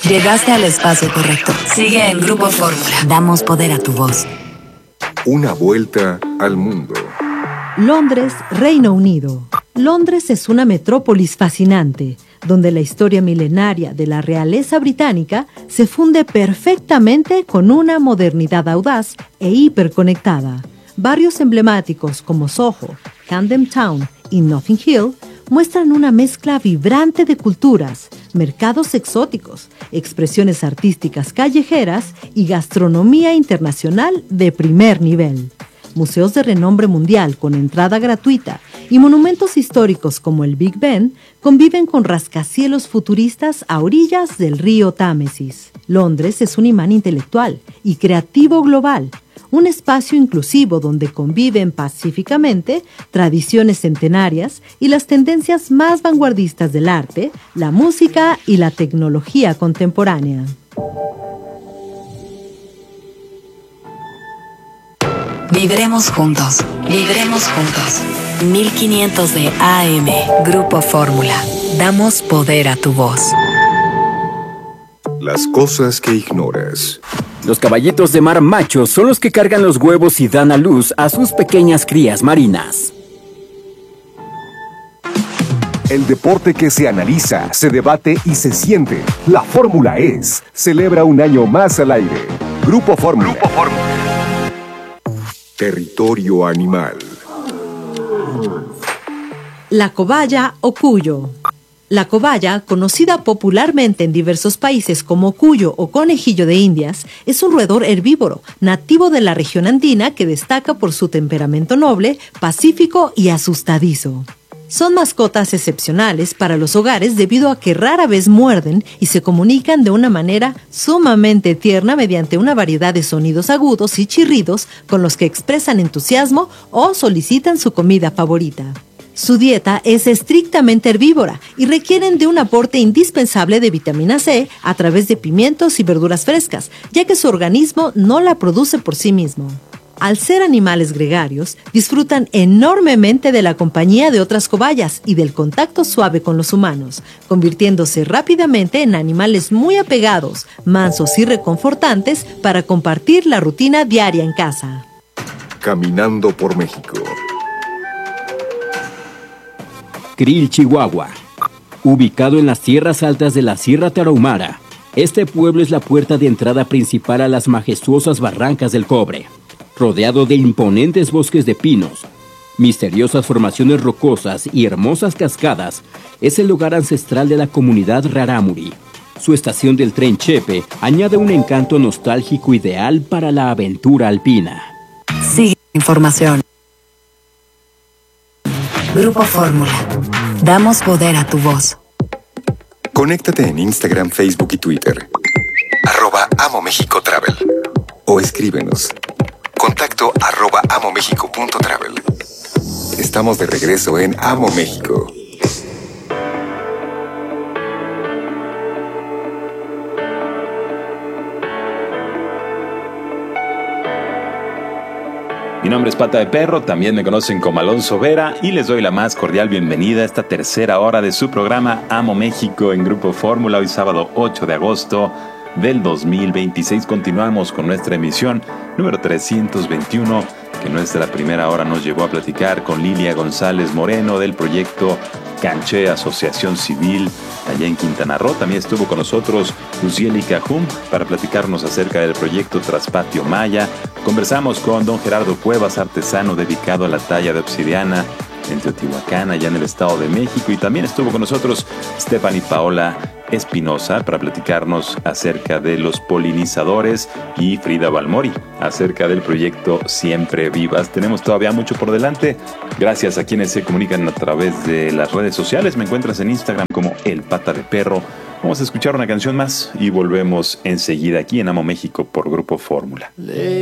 Llegaste al espacio correcto. Sigue en Grupo Fórmula. Damos poder a tu voz. Una vuelta al mundo. Londres, Reino Unido. Londres es una metrópolis fascinante, donde la historia milenaria de la realeza británica se funde perfectamente con una modernidad audaz e hiperconectada. Barrios emblemáticos como Soho, Camden Town y Notting Hill muestran una mezcla vibrante de culturas, mercados exóticos, expresiones artísticas callejeras y gastronomía internacional de primer nivel. Museos de renombre mundial con entrada gratuita y monumentos históricos como el Big Ben conviven con rascacielos futuristas a orillas del río Támesis. Londres es un imán intelectual y creativo global, un espacio inclusivo donde conviven pacíficamente tradiciones centenarias y las tendencias más vanguardistas del arte, la música y la tecnología contemporánea. Vibremos juntos, vibremos juntos. 1500 de AM, Grupo Fórmula. Damos poder a tu voz. Las cosas que ignoras. Los caballitos de mar machos son los que cargan los huevos y dan a luz a sus pequeñas crías marinas. El deporte que se analiza, se debate y se siente. La Fórmula ES celebra un año más al aire. Grupo Fórmula. Grupo Fórmula. Territorio animal. La cobaya o cuyo. La cobaya, conocida popularmente en diversos países como cuyo o conejillo de Indias, es un roedor herbívoro, nativo de la región andina que destaca por su temperamento noble, pacífico y asustadizo. Son mascotas excepcionales para los hogares debido a que rara vez muerden y se comunican de una manera sumamente tierna mediante una variedad de sonidos agudos y chirridos con los que expresan entusiasmo o solicitan su comida favorita. Su dieta es estrictamente herbívora y requieren de un aporte indispensable de vitamina C a través de pimientos y verduras frescas, ya que su organismo no la produce por sí mismo. Al ser animales gregarios, disfrutan enormemente de la compañía de otras cobayas y del contacto suave con los humanos, convirtiéndose rápidamente en animales muy apegados, mansos y reconfortantes para compartir la rutina diaria en casa. Caminando por México. Krill, Chihuahua. Ubicado en las tierras altas de la Sierra Tarahumara, este pueblo es la puerta de entrada principal a las majestuosas Barrancas del Cobre. Rodeado de imponentes bosques de pinos, misteriosas formaciones rocosas y hermosas cascadas, es el lugar ancestral de la comunidad rarámuri. Su estación del tren Chepe añade un encanto nostálgico ideal para la aventura alpina. Sigue información. Grupo Fórmula. Damos poder a tu voz. Conéctate en Instagram, Facebook y Twitter. @AmoMéxicoTravel. O escríbenos. Contacto @amomexico.travel. Estamos de regreso en Amo México. Mi nombre es Pata de Perro, también me conocen como Alonso Vera y les doy la más cordial bienvenida a esta tercera hora de su programa Amo México en Grupo Fórmula. Hoy sábado 8 de agosto del 2026 continuamos con nuestra emisión número 321, que nuestra primera hora nos llevó a platicar con Lilia González Moreno del proyecto Canché Asociación Civil allá en Quintana Roo. También estuvo con nosotros Lucieli Cajum para platicarnos acerca del proyecto Traspatio Maya. Conversamos con don Gerardo Cuevas, artesano dedicado a la talla de obsidiana en Teotihuacán, allá en el Estado de México. Y también estuvo con nosotros Stephanie Paola Espinosa para platicarnos acerca de los polinizadores y Frida Balmori acerca del proyecto Siempre Vivas. Tenemos todavía mucho por delante. Gracias a quienes se comunican a través de las redes sociales. Me encuentras en Instagram como El Pata de Perro. Vamos a escuchar una canción más y volvemos enseguida aquí en Amo México por Grupo Fórmula.